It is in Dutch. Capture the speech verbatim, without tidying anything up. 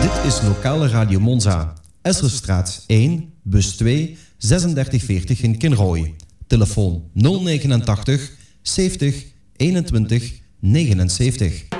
Dit is Lokale Radio Monza. Esserstraat één, bus twee, zesendertig veertig in Kinrooi. Telefoon nul negenentachtig zeventig eenentwintig negenenzeventig.